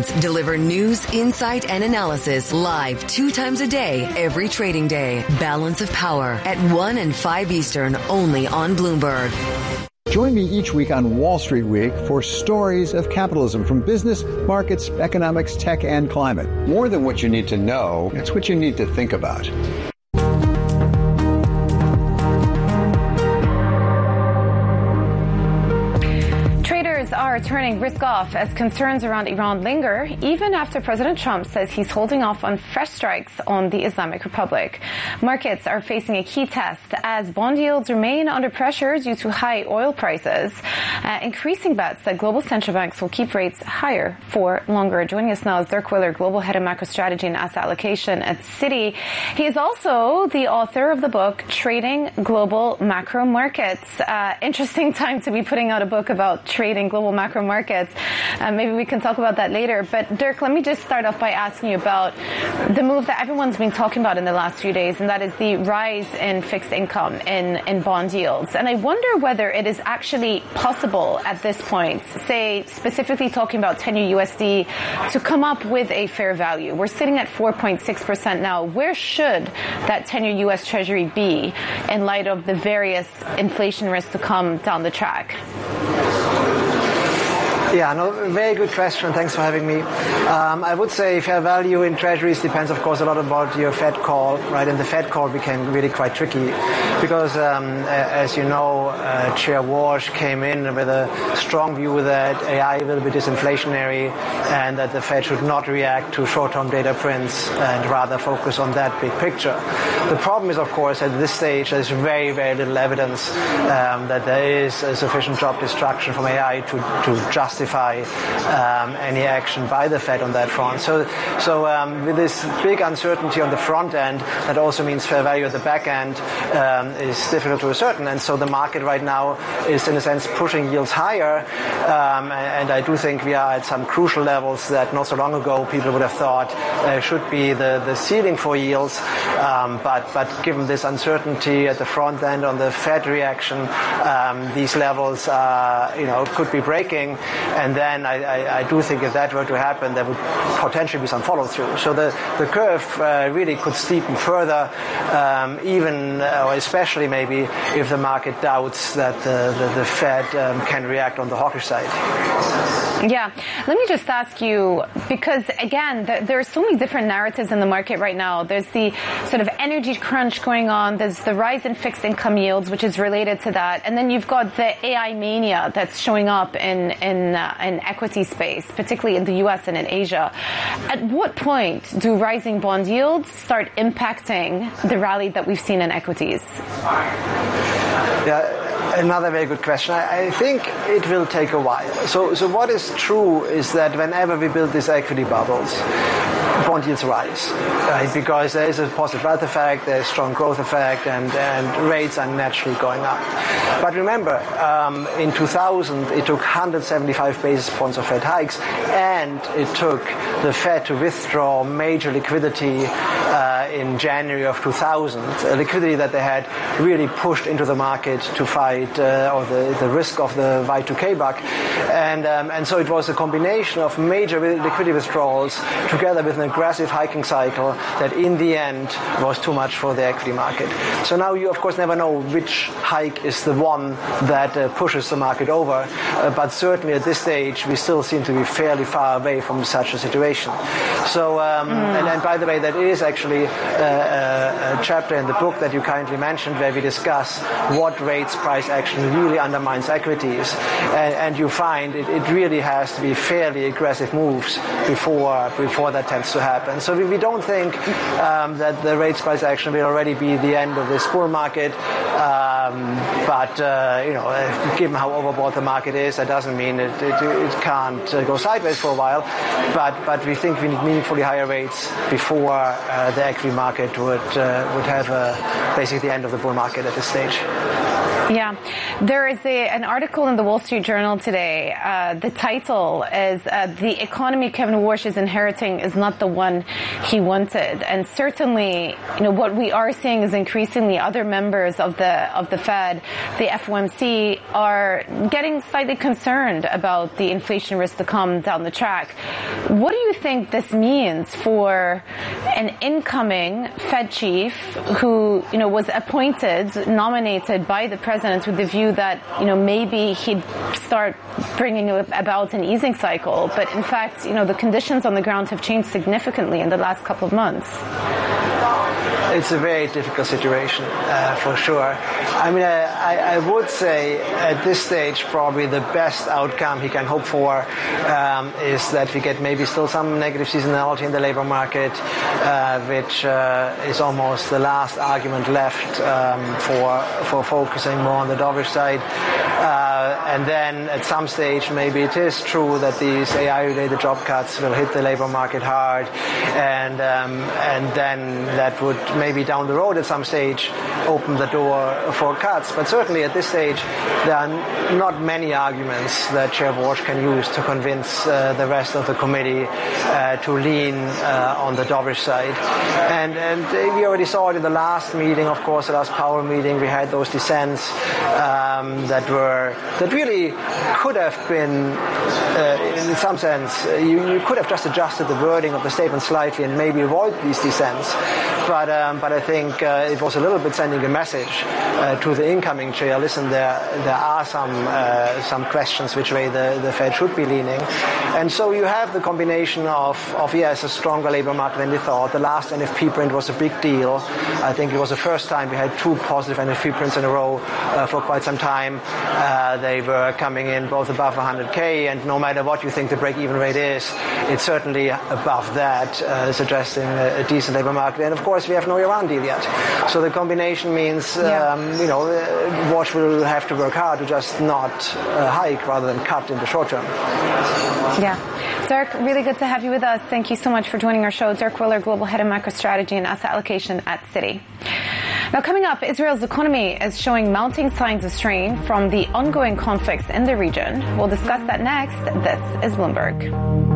Jones deliver news, insight, and analysis live 2 times a day, every trading day. Balance of Power at 1 and 5 Eastern, only on Bloomberg. Join me each week on Wall Street Week for stories of capitalism from business, markets, economics, tech, and climate. More than what you need to know, it's what you need to think about. Are turning risk off as concerns around Iran linger, even after President Trump says he's holding off on fresh strikes on the Islamic Republic. Markets are facing a key test as bond yields remain under pressure due to high oil prices, increasing bets that global central banks will keep rates higher for longer. Joining us now is Dirk Willer, Global Head of Macro Strategy and Asset Allocation at Citi. He is also the author of the book, Trading Global Macro Markets. Interesting time to be putting out a book about trading global macro markets. Maybe we can talk about that later. But Dirk, let me just start off by asking you about the move that everyone's been talking about in the last few days, and that is the rise in fixed income in bond yields. And I wonder whether it is actually possible at this point, say specifically talking about 10-year USD, to come up with a fair value. We're sitting at 4.6% now. Where should that 10-year US Treasury be in light of the various inflation risks to come down the track? Yeah, no, very good question. Thanks for having me. I would say fair value in treasuries depends, of course, a lot about your Fed call, right? And the Fed call became really quite tricky because, as you know, Chair Walsh came in with a strong view that AI will be disinflationary and that the Fed should not react to short-term data prints and rather focus on that big picture. The problem is, of course, at this stage, there's very, very little evidence that there is a sufficient job destruction from AI to justify any action by the Fed on that front. So with this big uncertainty on the front end, that also means fair value at the back end is difficult to ascertain. And so the market right now is, in a sense, pushing yields higher. And I do think we are at some crucial levels that not so long ago people would have thought should be the ceiling for yields. But given this uncertainty at the front end on the Fed reaction, these levels could be breaking. And then I do think if that were to happen, there would potentially be some follow-through. So the curve really could steepen further, even or especially maybe if the market doubts that the Fed can react on the hawkish side. Yeah. Let me just ask you, because, again, there are so many different narratives in the market right now. There's the sort of energy crunch going on. There's the rise in fixed income yields, which is related to that. And then you've got the AI mania that's showing up in equity space, particularly in the U.S. and in Asia. At what point do rising bond yields start impacting the rally that we've seen in equities? Yeah. Another very good question. I think it will take a while. So what is true is that whenever we build these equity bubbles, bond yields rise, right? Because there is a positive wealth effect, there's a strong growth effect, and rates are naturally going up. But remember, in 2000, it took 175 basis points of Fed hikes, and it took the Fed to withdraw major liquidity in January of 2000, a liquidity that they had really pushed into the market to fight or the risk of the Y2K buck. And so it was a combination of major liquidity withdrawals together with an aggressive hiking cycle that in the end was too much for the equity market. So now you, of course, never know which hike is the one that pushes the market over. But certainly at this stage, we still seem to be fairly far away from such a situation. So, and by the way, that is actually a chapter in the book that you kindly mentioned where we discuss what rates price action really undermines equities. And you find it really has to be fairly aggressive moves before that tends to happen. So we don't think that the rates price action will already be the end of this bull market. But given how overbought the market is, that doesn't mean it can't go sideways for a while. But we think we need meaningfully higher rates before the equity market would have basically the end of the bull market at this stage. Yeah. There is an article in the Wall Street Journal today. The title is The Economy Kevin Warsh is Inheriting is Not the one he wanted. And certainly, what we are seeing is increasingly other members of the Fed, the FOMC, are getting slightly concerned about the inflation risk to come down the track. What do you think this means for an incoming Fed chief who, was nominated by the president with the view that, maybe he'd start bringing about an easing cycle, but in fact, the conditions on the ground have changed significantly in the last couple of months? It's a very difficult situation, for sure. I would say at this stage probably the best outcome he can hope for is that we get maybe still some negative seasonality in the labor market, which is almost the last argument left for focusing more on the dovish side. And then at some stage maybe it is true that these AI-related job cuts will hit the labor market hard, and then that would maybe down the road at some stage open the door for cuts. But certainly at this stage there are not many arguments that Chair Walsh can use to convince the rest of the committee to lean on the dovish side. And we already saw it in the last meeting, of course, the last Powell meeting. We had those dissents that really could have been, in some sense, you could have just adjusted the wording of the statement slightly and maybe avoid these dissents. But I think it was a little bit sending a message to the incoming chair. Listen, there are some questions which way the Fed should be leaning, and so you have the combination of yes, a stronger labor market than we thought. The last NFP print was a big deal. I think it was the first time we had two positive NFP prints in a row for quite some time. They were coming in both above 100K, and no matter what you think the break-even rate is, it's certainly above that, suggesting a decent labor market. And of course, we have no Iran deal yet. So the combination means, Walsh will have to work hard to just not hike rather than cut in the short term. Yeah. Dirk, really good to have you with us. Thank you so much for joining our show. Dirk Willer, Global Head of Macrostrategy and Asset Allocation at Citi. Now, coming up, Israel's economy is showing mounting signs of strain from the ongoing conflicts in the region. We'll discuss that next. This is Bloomberg.